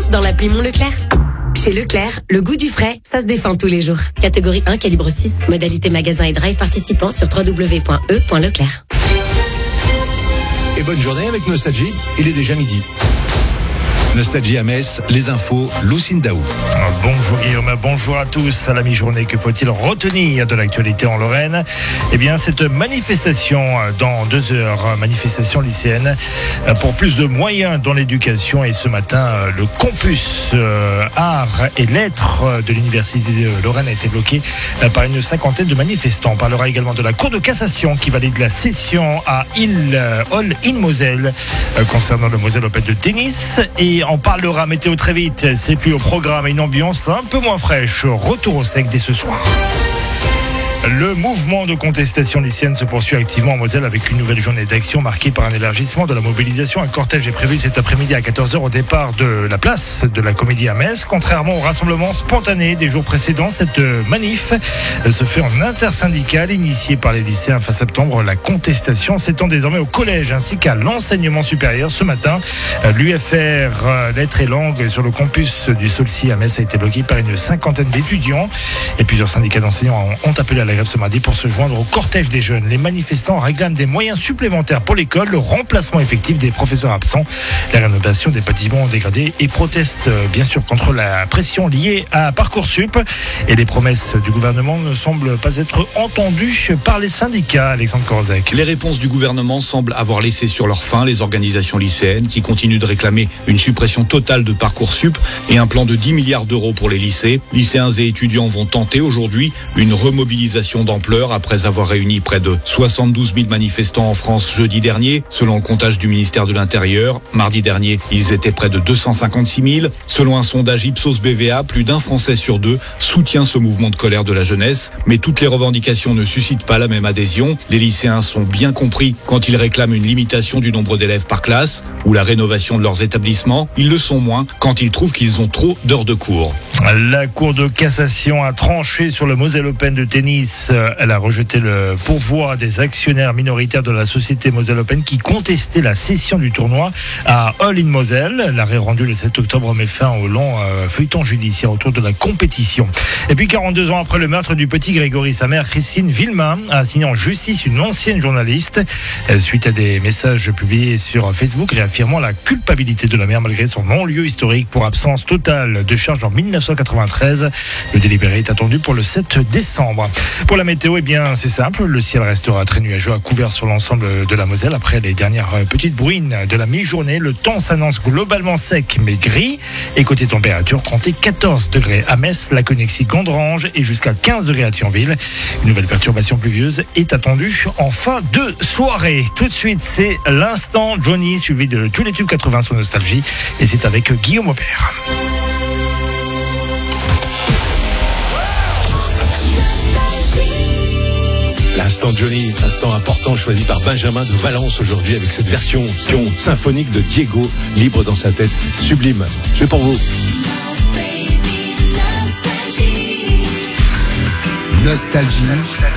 dans l'appli Mon Leclerc. Chez Leclerc, le goût du frais, ça se défend tous les jours. Catégorie 1, calibre 6, modalité magasin et drive participant sur www.e.leclerc. Et bonne journée avec Nostalgie, il est déjà midi. Nostalgie à Metz, les infos, Lucine Daou. Bonjour Guillaume, bonjour à tous. À la mi-journée, que faut-il retenir de l'actualité en Lorraine ? Eh bien, cette manifestation dans 2 heures, manifestation lycéenne pour plus de moyens dans l'éducation. Et ce matin, le campus Arts et Lettres de l'Université de Lorraine a été bloqué par une 50aine de manifestants. On parlera également de la Cour de cassation qui valide la session à Hall in Moselle concernant le Moselle Open de tennis. Et on parlera météo très vite, c'est plus au programme, une ambiance un peu moins fraîche. Retour au sec dès ce soir. Le mouvement de contestation lycéenne se poursuit activement en Moselle avec une nouvelle journée d'action marquée par un élargissement de la mobilisation. Un cortège est prévu cet après-midi à 14h au départ de la place de la Comédie à Metz. Contrairement au rassemblement spontané des jours précédents, cette manif se fait en intersyndical initiée par les lycéens fin septembre. La contestation s'étend désormais au collège ainsi qu'à l'enseignement supérieur. Ce matin, l'UFR Lettres et Langues sur le campus du Saulcy à Metz a été bloqué par une 50aine d'étudiants et plusieurs syndicats d'enseignants ont appelé à la grève ce mardi pour se joindre au cortège des jeunes. Les manifestants réclament des moyens supplémentaires pour l'école, le remplacement effectif des professeurs absents, la rénovation des bâtiments dégradés et protestent bien sûr contre la pression liée à Parcoursup. Et les promesses du gouvernement ne semblent pas être entendues par les syndicats. Alexandre Korzek. Les réponses du gouvernement semblent avoir laissé sur leur faim les organisations lycéennes qui continuent de réclamer une suppression totale de Parcoursup et un plan de 10 milliards d'euros pour les lycées. Lycéens et étudiants vont tenter aujourd'hui une remobilisation d'ampleur après avoir réuni près de 72 000 manifestants en France jeudi dernier. Selon le comptage du ministère de l'Intérieur, mardi dernier, ils étaient près de 256 000. Selon un sondage Ipsos BVA, plus d'un Français sur 2 soutient ce mouvement de colère de la jeunesse. Mais toutes les revendications ne suscitent pas la même adhésion. Les lycéens sont bien compris quand ils réclament une limitation du nombre d'élèves par classe ou la rénovation de leurs établissements. Ils le sont moins quand ils trouvent qu'ils ont trop d'heures de cours. La Cour de cassation a tranché sur le Moselle Open de tennis. Elle a rejeté le pourvoi des actionnaires minoritaires de la société Moselle Open qui contestaient la cession du tournoi à Hall in Moselle. L'arrêt rendu le 7 octobre met fin au long feuilleton judiciaire autour de la compétition. Et puis 42 ans après le meurtre du petit Grégory, sa mère Christine Villemain a signé en justice une ancienne journaliste suite à des messages publiés sur Facebook réaffirmant la culpabilité de la mère malgré son non-lieu historique pour absence totale de charge en 1993. Le délibéré est attendu pour le 7 décembre. Pour la météo, eh bien, c'est simple. Le ciel restera très nuageux à couvert sur l'ensemble de la Moselle. Après les dernières petites bruines de la mi-journée, le temps s'annonce globalement sec mais gris. Et côté température, comptez 14 degrés à Metz, la Connexie, Gondrange et jusqu'à 15 degrés à Thionville. Une nouvelle perturbation pluvieuse est attendue en fin de soirée. Tout de suite, c'est l'instant Johnny, suivi de tous les tubes 80 sur Nostalgie. Et c'est avec Guillaume Aubert. L'instant Johnny, instant important choisi par Benjamin de Valence aujourd'hui avec cette version symphonique de Diego, libre dans sa tête, sublime. Je fais pour vous. Nostalgie.